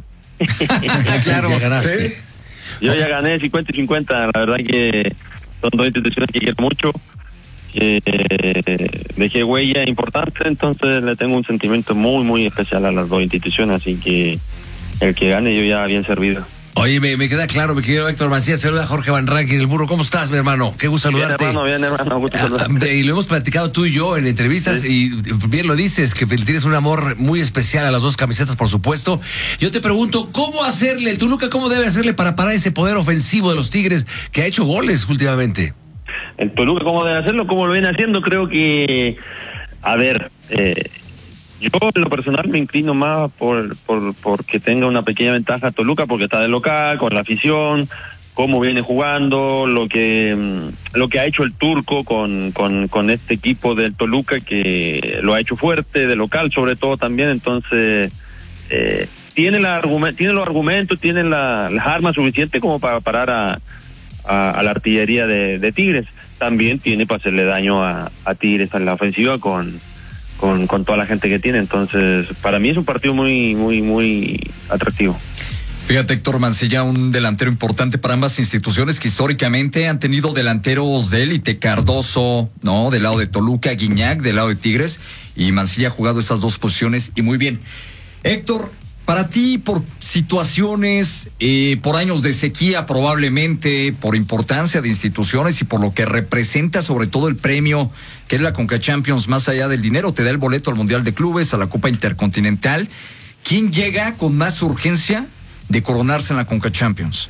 [SPEAKER 3] Claro,
[SPEAKER 4] ya ganaste.
[SPEAKER 3] ¿sí?
[SPEAKER 7] Yo ya gané cincuenta y cincuenta, la verdad que son dos instituciones que quiero mucho, que eh, dejé huella importante, entonces le tengo un sentimiento muy, muy especial a las dos instituciones, así que el que gane yo ya bien servido.
[SPEAKER 4] Oye, me, me queda claro, mi querido Héctor Mancilla, saluda a Jorge Van Rankin, el burro. ¿Cómo estás, mi hermano? Qué gusto
[SPEAKER 7] Bien,
[SPEAKER 4] saludarte.
[SPEAKER 7] hermano, bien, hermano, gusto
[SPEAKER 4] Ah,
[SPEAKER 7] saludarte.
[SPEAKER 4] Y lo hemos platicado tú y yo en entrevistas,
[SPEAKER 7] Sí.
[SPEAKER 4] y bien lo dices, que tienes un amor muy especial a las dos camisetas, por supuesto. Yo te pregunto, ¿cómo hacerle, el Toluca, cómo debe hacerle para parar ese poder ofensivo de los Tigres, que ha hecho goles últimamente?
[SPEAKER 7] El Toluca, ¿cómo debe hacerlo? ¿Cómo lo viene haciendo? Creo que, a ver, eh, yo en lo personal me inclino más por, por porque tenga una pequeña ventaja Toluca, porque está de local, con la afición, cómo viene jugando, lo que mm, lo que ha hecho el turco con, con, con este equipo del Toluca, que lo ha hecho fuerte, de local sobre todo también, entonces eh, tiene, la argument, tiene los argumentos, tiene la, las armas suficientes como para parar a, a, a la artillería de, de Tigres. También tiene para hacerle daño a, a Tigres en la ofensiva con Con, con toda la gente que tiene, entonces para mí es un partido muy muy muy atractivo.
[SPEAKER 5] Fíjate, Héctor Mancilla, un delantero importante para ambas instituciones que históricamente han tenido delanteros de élite, Cardoso, ¿no? Del lado de Toluca, Guiñac, del lado de Tigres, y Mancilla ha jugado esas dos posiciones y muy bien. Héctor, para ti, por situaciones, eh, por años de sequía probablemente, por importancia de instituciones y por lo que representa sobre todo el premio que es la Conca Champions, más allá del dinero, te da el boleto al Mundial de Clubes, a la Copa Intercontinental. ¿Quién llega con más urgencia de coronarse en la Conca Champions?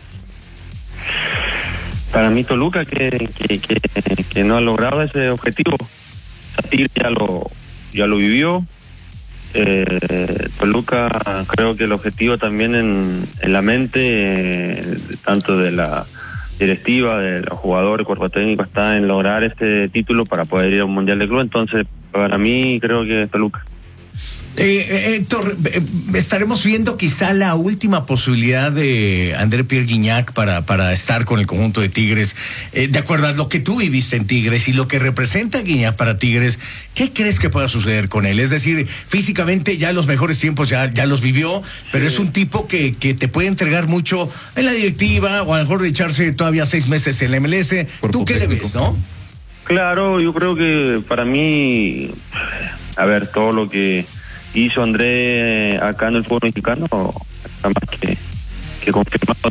[SPEAKER 7] Para mí Toluca, que, que, que, que no ha logrado ese objetivo. Tigres ya lo, ya lo vivió. Eh, Toluca, creo que el objetivo también en, en la mente, eh, tanto de la directiva, de los jugadores, cuerpo técnico, está en lograr este título para poder ir a un Mundial de Club. Entonces, para mí, creo que es Toluca.
[SPEAKER 3] Eh, Héctor, eh, estaremos viendo quizá la última posibilidad de André Pierre Guignac para, para estar con el conjunto de Tigres. Eh, de acuerdo a lo que tú viviste en Tigres y lo que representa Guignac para Tigres, ¿qué crees que pueda suceder con él? Es decir, físicamente ya los mejores tiempos ya, ya los vivió, pero sí, es un tipo que, que te puede entregar mucho en la directiva, o a lo mejor de echarse todavía seis meses en la M L S.
[SPEAKER 5] Cuerpo
[SPEAKER 3] ¿Tú qué
[SPEAKER 5] técnico.
[SPEAKER 3] le ves, no?
[SPEAKER 7] Claro, yo creo que para mí, a ver, todo lo que hizo André acá en el fútbol mexicano está más que, que confirmado.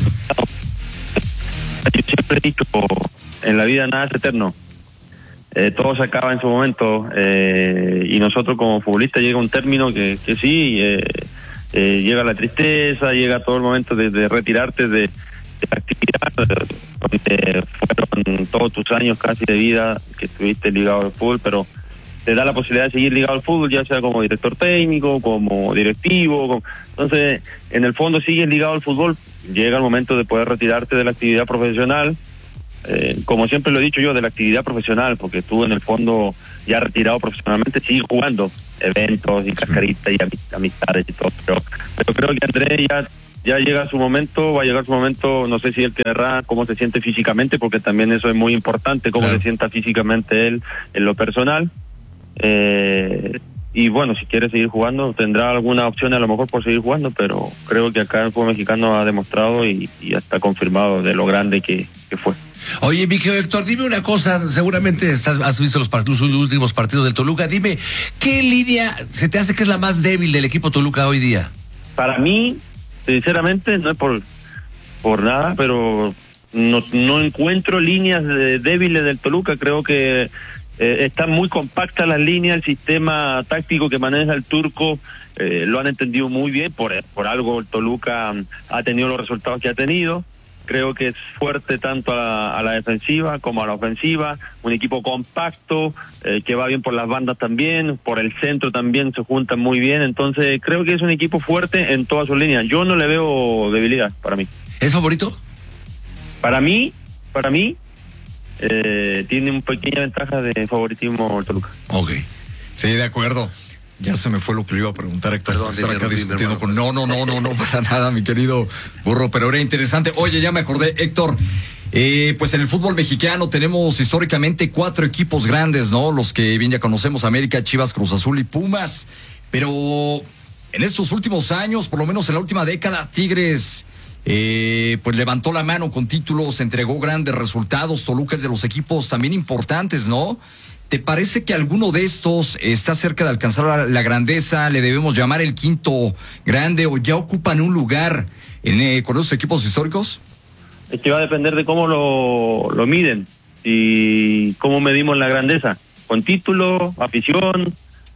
[SPEAKER 7] Yo siempre he dicho, en la vida nada es eterno, eh, todo se acaba en su momento, eh, y nosotros como futbolistas llega un término que, que sí, eh, eh, llega la tristeza, llega todo el momento de, de retirarte de, de la actividad, donde fueron todos tus años casi de vida que estuviste ligado al fútbol, pero te da la posibilidad de seguir ligado al fútbol, ya sea como director técnico, como directivo, como... entonces en el fondo sigues ligado al fútbol, llega el momento de poder retirarte de la actividad profesional, eh, como siempre lo he dicho yo, de la actividad profesional, porque tú en el fondo ya retirado profesionalmente sigues jugando eventos y cascaritas y amistades y todo, pero, pero creo que André ya, ya llega su momento, va a llegar su momento, no sé si él querrá, cómo se siente físicamente, porque también eso es muy importante, cómo
[SPEAKER 4] Claro.
[SPEAKER 7] se sienta físicamente él en lo personal. Eh, y bueno, si quiere seguir jugando, tendrá alguna opción a lo mejor por seguir jugando, pero creo que acá el fútbol mexicano ha demostrado y, y está confirmado de lo grande que, que fue.
[SPEAKER 4] Oye, mi querido Héctor, dime una cosa, seguramente estás, has visto los, part- los últimos partidos del Toluca, dime, ¿qué línea se te hace que es la más débil del equipo Toluca hoy día?
[SPEAKER 7] Para mí, sinceramente, no es por, por nada, pero no, no encuentro líneas de- débiles del Toluca, creo que Eh, están muy compactas las líneas, el sistema táctico que maneja el turco eh, lo han entendido muy bien, por, por algo el Toluca ha tenido los resultados que ha tenido. creo que es fuerte tanto a la, a la defensiva como a la ofensiva, un equipo compacto, eh, que va bien por las bandas también, por el centro también se juntan muy bien, entonces creo que es un equipo fuerte en todas sus líneas. Yo no le veo debilidad para mí.
[SPEAKER 4] ¿Es favorito?
[SPEAKER 7] Para mí, para mí, eh, tiene una pequeña ventaja de favoritismo el Toluca.
[SPEAKER 5] Ok, sí, de acuerdo. Ya se me fue lo que le iba a preguntar, Héctor.
[SPEAKER 4] Perdón,
[SPEAKER 5] Estar acá
[SPEAKER 4] interrumpí,
[SPEAKER 5] discutiendo
[SPEAKER 4] hermano,
[SPEAKER 5] con... No, no, no, no, no, para nada, mi querido Burro, pero era interesante. Oye, ya me acordé, Héctor, eh, pues en el fútbol mexicano tenemos históricamente cuatro equipos grandes, ¿no? Los que bien ya conocemos, América, Chivas, Cruz Azul y Pumas. Pero en estos últimos años, por lo menos en la última década, Tigres... Eh, pues levantó la mano con títulos, entregó grandes resultados. Toluca es de los equipos también importantes, ¿no? ¿Te parece que alguno de estos está cerca de alcanzar la, la grandeza? ¿Le debemos llamar el quinto grande o ya ocupan un lugar en, eh, con esos equipos históricos?
[SPEAKER 7] Es que va a depender de cómo lo, lo miden y cómo medimos la grandeza. Con título, afición,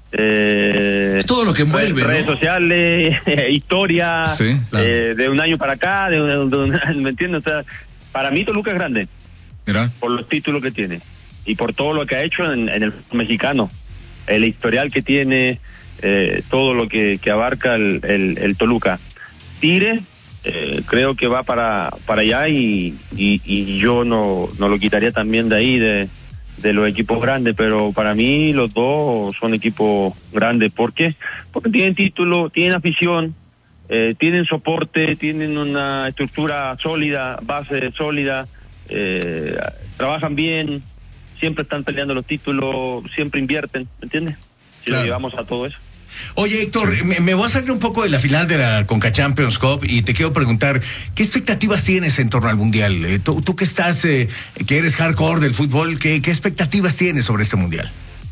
[SPEAKER 7] eh,
[SPEAKER 4] es todo lo que envuelve,
[SPEAKER 7] redes
[SPEAKER 4] ¿no?
[SPEAKER 7] sociales, historia,
[SPEAKER 5] Sí, claro.
[SPEAKER 7] eh, de un año para acá, de, un, de un, ¿me entiendes? O sea, para mí Toluca es grande,
[SPEAKER 5] Mira.
[SPEAKER 7] por los títulos que tiene y por todo lo que ha hecho en, en el mexicano, el historial que tiene, eh, todo lo que, que abarca el, el, el Toluca. Tigre, eh, creo que va para para allá y, y, y yo no, no lo quitaría también de ahí, de, de los equipos grandes, pero para mí los dos son equipos grandes. ¿Por qué? Porque tienen título, tienen afición, eh, tienen soporte, tienen una estructura sólida, base sólida, eh, trabajan bien, siempre están peleando los títulos, siempre invierten, ¿me entiendes? Si
[SPEAKER 3] Claro.
[SPEAKER 7] lo llevamos a todo eso.
[SPEAKER 3] Oye, Héctor, me, me voy a salir un poco de la final de la Conca Champions Cup y te quiero preguntar, ¿qué expectativas tienes en torno al Mundial? Eh, tú, tú que estás, eh, que eres hardcore del fútbol, ¿qué, qué expectativas tienes sobre este Mundial?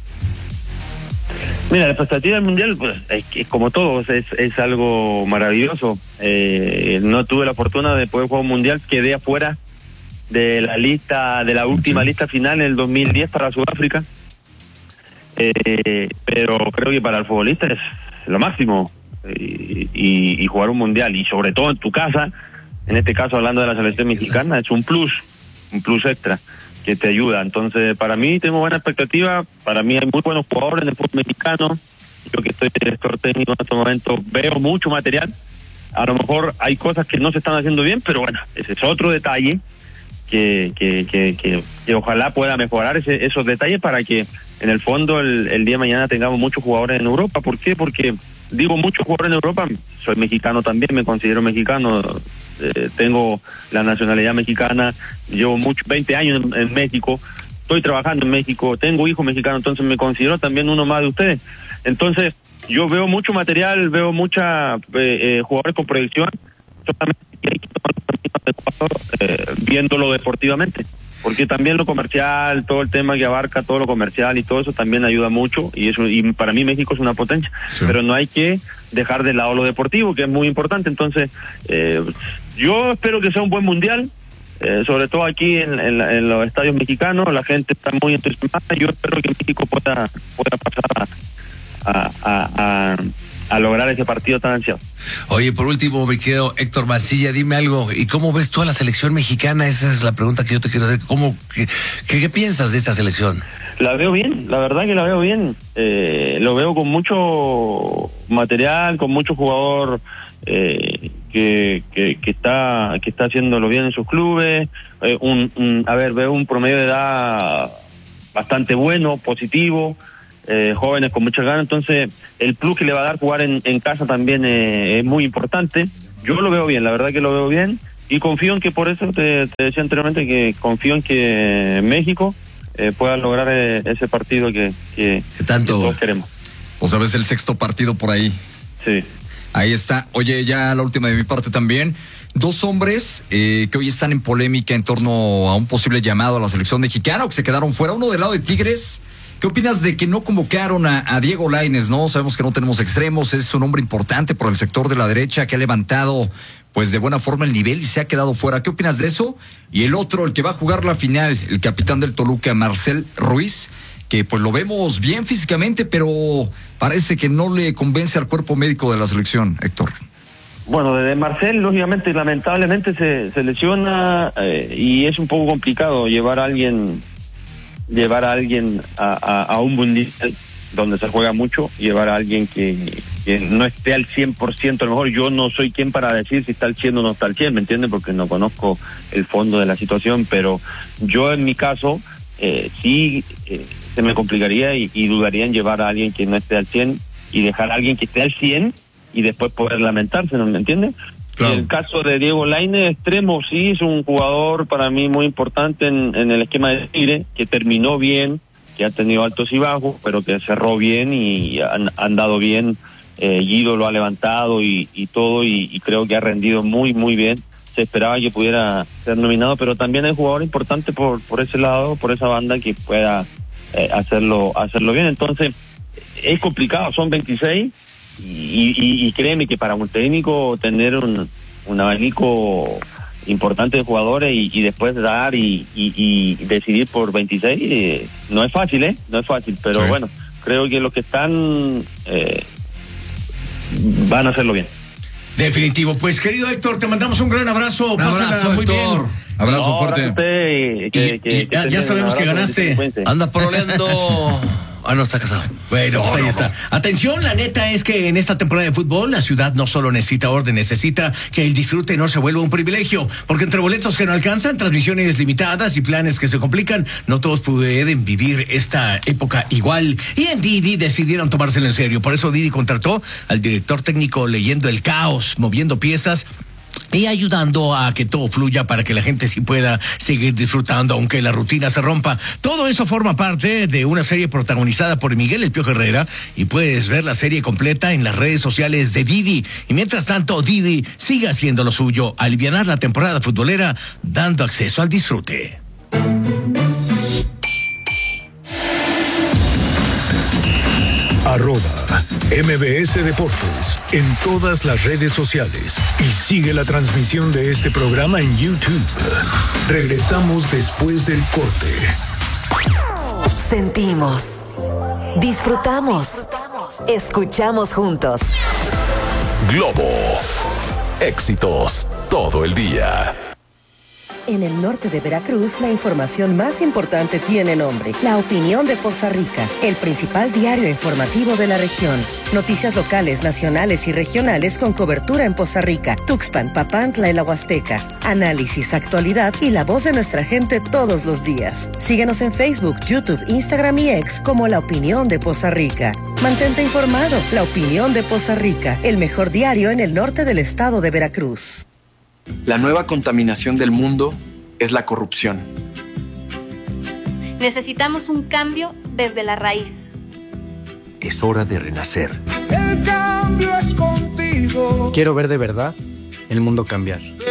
[SPEAKER 7] Mira, la expectativa del Mundial, pues, es, es como todo, es, es algo maravilloso. Eh, no tuve la fortuna de poder jugar un Mundial, quedé afuera de la lista, de la última
[SPEAKER 5] Sí.
[SPEAKER 7] lista final en el dos mil diez para Sudáfrica. Eh, pero creo que para el futbolista es lo máximo, y, y, y jugar un Mundial, y sobre todo en tu casa, en este caso hablando de la selección mexicana, es un plus, un plus extra que te ayuda. Entonces, para mí tengo buena expectativa, para mí hay muy buenos jugadores en el fútbol mexicano. Yo que estoy director técnico en este momento, veo mucho material. A lo mejor hay cosas que no se están haciendo bien, pero bueno, ese es otro detalle que que, que, que, que ojalá pueda mejorar ese, esos detalles para que en el fondo el, el día de mañana tengamos muchos jugadores en Europa. ¿Por qué? Porque digo muchos jugadores en Europa, soy mexicano también, me considero mexicano, eh, tengo la nacionalidad mexicana, llevo mucho, veinte años en, en México, estoy trabajando en México, tengo hijos mexicanos, entonces me considero también uno más de ustedes. Entonces yo veo mucho material, veo mucha eh, eh, jugadores con proyección, solamente hay que tomar los caminos adecuados, eh, viéndolo deportivamente, porque también lo comercial, todo el tema que abarca todo lo comercial y todo eso también ayuda mucho, y eso, y para mí México es una potencia,
[SPEAKER 5] Sí.
[SPEAKER 7] pero no hay que dejar de lado lo deportivo, que es muy importante. Entonces eh, yo espero que sea un buen mundial, eh, sobre todo aquí en, en, en los estadios mexicanos, la gente está muy entusiasmada. Yo espero que México pueda pueda pasar a, a, a, a lograr ese partido tan ansiado.
[SPEAKER 4] Oye, por último, me quedo Héctor Mancilla, dime algo. ¿Y cómo ves tú a la selección mexicana? Esa es la pregunta que yo te quiero hacer. ¿Cómo, qué, qué, qué piensas de esta selección?
[SPEAKER 7] La veo bien, la verdad que la veo bien. Eh, lo veo con mucho material, con mucho jugador eh, que, que, que está que está haciéndolo bien en sus clubes. Eh, un, un, a ver, veo un promedio de edad bastante bueno, positivo. Eh, jóvenes con muchas ganas, entonces el plus que le va a dar jugar en, en casa también eh, es muy importante. Yo lo veo bien, la verdad que lo veo bien, y confío en que, por eso te, te decía anteriormente, que confío en que México eh, pueda lograr eh, ese partido que, que,
[SPEAKER 4] ¿Qué tanto?
[SPEAKER 7] que todos queremos.
[SPEAKER 5] O sea, ves el sexto partido por ahí.
[SPEAKER 7] Sí.
[SPEAKER 5] Ahí está. Oye, ya la última de mi parte también. Dos hombres eh, que hoy están en polémica en torno a un posible llamado a la selección mexicana o que se quedaron fuera. Uno del lado de Tigres. ¿Qué opinas de que no convocaron a, a Diego Lainez, no? Sabemos que no tenemos extremos, es un hombre importante por el sector de la derecha que ha levantado pues de buena forma el nivel y se ha quedado fuera. ¿Qué opinas de eso? Y el otro, el que va a jugar la final, el capitán del Toluca, Marcel Ruiz, que pues lo vemos bien físicamente, pero parece que no le convence al cuerpo médico de la selección, Héctor.
[SPEAKER 7] Bueno, desde Marcel, lógicamente, lamentablemente se, se lesiona eh, y es un poco complicado llevar a alguien, llevar a alguien a, a, a un mundial donde se juega mucho, llevar a alguien que, que no esté al cien por ciento. A lo mejor yo no soy quien para decir si está al cien o no está al cien, ¿me entiendes? Porque no conozco el fondo de la situación, pero yo en mi caso eh, sí eh, se me complicaría y, y dudaría en llevar a alguien que no esté al cien y dejar a alguien que esté al cien y después poder lamentarse, ¿no me entiendes? Claro. En el caso de Diego Lainez, extremo, sí, es un jugador para mí muy importante en, en el esquema de Tigre, que terminó bien, que ha tenido altos y bajos, pero que cerró bien y han andado bien. eh, Guido lo ha levantado y, y todo, y, y creo que ha rendido muy, muy bien. Se esperaba que pudiera ser nominado, pero también hay jugador importante por, por ese lado, por esa banda, que pueda eh, hacerlo, hacerlo bien. Entonces, es complicado, son veintiséis. Y, y, y créeme que para un técnico tener un, un abanico importante de jugadores y, y después dar y, y, y decidir por veintiséis eh, no es fácil, ¿eh? No es fácil, pero sí. Bueno, creo que los que están eh, van a hacerlo bien.
[SPEAKER 3] Definitivo. Pues, querido Héctor, te mandamos un gran abrazo.
[SPEAKER 4] Un abrazo,
[SPEAKER 3] muy
[SPEAKER 4] Héctor.
[SPEAKER 3] bien.
[SPEAKER 5] Abrazo
[SPEAKER 7] No,
[SPEAKER 5] fuerte.
[SPEAKER 7] Usted, que,
[SPEAKER 3] Y,
[SPEAKER 7] que,
[SPEAKER 3] y
[SPEAKER 7] que
[SPEAKER 3] ya, ya sabemos que ganaste.
[SPEAKER 4] Anda pololeando. Ah, no, está casado.
[SPEAKER 3] Bueno, pues
[SPEAKER 4] no,
[SPEAKER 3] ahí
[SPEAKER 4] no,
[SPEAKER 3] está.
[SPEAKER 4] no.
[SPEAKER 3] Atención, la neta es que en esta temporada de fútbol la ciudad no solo necesita orden, necesita que el disfrute no se vuelva un privilegio, porque entre boletos que no alcanzan, transmisiones limitadas y planes que se complican, no todos pueden vivir esta época igual. Y en Didi decidieron tomárselo en serio. Por eso Didi contrató al director técnico leyendo el caos, moviendo piezas y ayudando a que todo fluya para que la gente sí pueda seguir disfrutando aunque la rutina se rompa. Todo eso forma parte de una serie protagonizada por Miguel El Piojo Herrera, y puedes ver la serie completa en las redes sociales de Didi. Y mientras tanto, Didi sigue haciendo lo suyo, alivianar la temporada futbolera, dando acceso al disfrute.
[SPEAKER 8] Arroba M B S Deportes en todas las redes sociales y sigue la transmisión de este programa en YouTube. Regresamos después del corte.
[SPEAKER 1] Sentimos, disfrutamos, escuchamos juntos.
[SPEAKER 2] Globo. Éxitos todo el día.
[SPEAKER 9] En el norte de Veracruz, la información más importante tiene nombre: La Opinión de Poza Rica, el principal diario informativo de la región. Noticias locales, nacionales y regionales con cobertura en Poza Rica, Tuxpan, Papantla y la Huasteca. Análisis, actualidad y la voz de nuestra gente todos los días. Síguenos en Facebook, YouTube, Instagram y X como La Opinión de Poza Rica. Mantente informado. La Opinión de Poza Rica, el mejor diario en el norte del estado de Veracruz.
[SPEAKER 10] La nueva contaminación del mundo es la corrupción.
[SPEAKER 11] Necesitamos un cambio desde la raíz.
[SPEAKER 12] Es hora de renacer.
[SPEAKER 13] El cambio es contigo.
[SPEAKER 14] Quiero ver de verdad el mundo cambiar.